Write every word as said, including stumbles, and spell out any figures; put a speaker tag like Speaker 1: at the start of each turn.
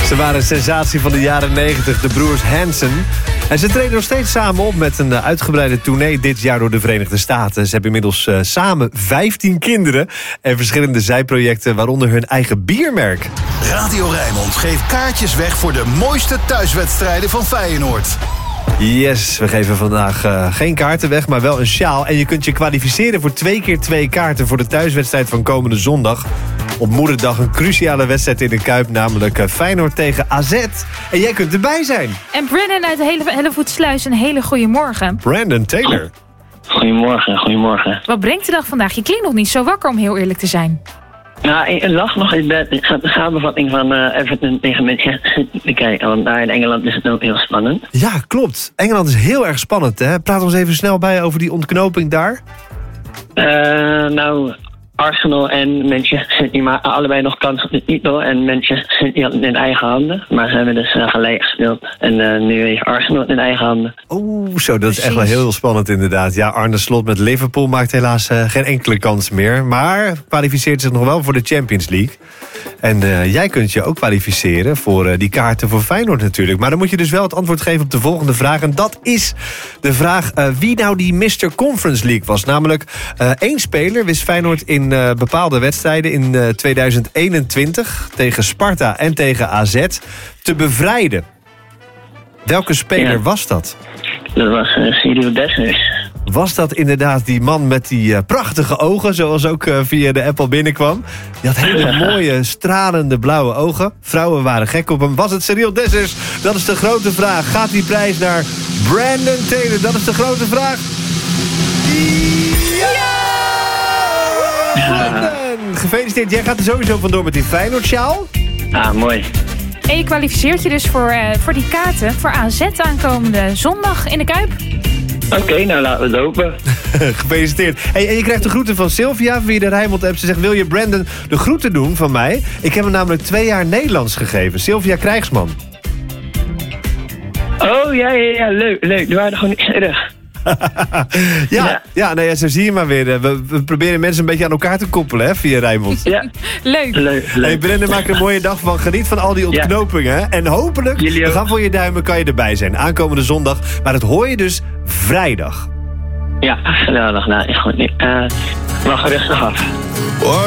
Speaker 1: Ze waren een sensatie van de jaren negentig, de broers Hansen. En ze treden nog steeds samen op met een uitgebreide tournee dit jaar door de Verenigde Staten. Ze hebben inmiddels uh, samen vijftien kinderen en verschillende zijprojecten, waaronder hun eigen biermerk.
Speaker 2: Radio Rijnmond geeft kaartjes weg voor de mooiste thuiswedstrijden van Feyenoord.
Speaker 1: Yes, we geven vandaag uh, geen kaarten weg, maar wel een sjaal. En je kunt je kwalificeren voor twee keer twee kaarten voor de thuiswedstrijd van komende zondag. Op Moederdag een cruciale wedstrijd in de Kuip, namelijk uh, Feyenoord tegen A Z. En jij kunt erbij zijn.
Speaker 3: En Brandon uit Hele, Hellevoetsluis, een hele goede morgen.
Speaker 1: Brandon Taylor.
Speaker 4: Goedemorgen, goedemorgen.
Speaker 3: Wat brengt de dag vandaag? Je klinkt nog niet zo wakker, om heel eerlijk te zijn.
Speaker 4: Nou, ik lag nog in bed. Ik ga de samenvatting van uh, Everton tegen Manchester City kijken. Want daar in Engeland is het ook heel spannend.
Speaker 1: Ja, klopt. Engeland is heel erg spannend, hè? Praat ons even snel bij over die ontknoping daar.
Speaker 4: Uh, nou, Arsenal en Manchester City maken allebei nog kans op de titel. En Manchester City had het in eigen handen. Maar ze hebben dus uh, gelijk gespeeld. En uh, nu heeft Arsenal het in eigen handen.
Speaker 1: Oeh, zo, dat is echt wel heel spannend inderdaad. Ja, Arne Slot met Liverpool maakt helaas uh, geen enkele kans meer. Maar kwalificeert zich nog wel voor de Champions League. En uh, jij kunt je ook kwalificeren voor uh, die kaarten voor Feyenoord natuurlijk. Maar dan moet je dus wel het antwoord geven op de volgende vraag. En dat is de vraag uh, wie nou die mister Conference League was. Namelijk uh, één speler wist Feyenoord in uh, bepaalde wedstrijden in uh, tweeduizend eenentwintig... tegen Sparta en tegen A Z te bevrijden. Welke speler ja. was dat?
Speaker 4: Dat was uh, Cyril Dessers.
Speaker 1: Was dat inderdaad die man met die uh, prachtige ogen, zoals ook uh, via de app al binnenkwam? Die had hele mooie, stralende blauwe ogen. Vrouwen waren gek op hem. Was het Cyril Dessers? Dat is de grote vraag. Gaat die prijs naar Brandon Taylor? Dat is de grote vraag. Ja! Brandon! Gefeliciteerd. Jij gaat er sowieso vandoor met die Feyenoord-sjaal.
Speaker 4: Ah, mooi.
Speaker 3: En je kwalificeert je dus voor, uh, voor die kaarten voor A Z aankomende zondag in de Kuip.
Speaker 4: Oké, okay, nou laten we het open.
Speaker 1: Gefeliciteerd. Hey, en je krijgt de groeten van Sylvia via de Rijnmond-app. Ze zegt, wil je Brandon de groeten doen van mij? Ik heb hem namelijk twee jaar Nederlands gegeven. Sylvia Krijgsman.
Speaker 4: Oh, ja, ja, ja, leuk, leuk. Die waren er gewoon niet terug.
Speaker 1: ja, ja. ja, nou ja, zo zie je maar weer. We, we proberen mensen een beetje aan elkaar te koppelen, hè, via Rijnmond.
Speaker 4: Ja.
Speaker 3: Leuk.
Speaker 4: Leuk, leuk.
Speaker 1: Hey, Brandon, maak er een mooie dag van. Geniet van al die ontknopingen. Ja. En hopelijk, we gaan voor je duimen, kan je erbij zijn. Aankomende zondag. Maar dat hoor je dus vrijdag.
Speaker 4: Ja, geweldig. Nou, is goed. Uh, mag er rustig af.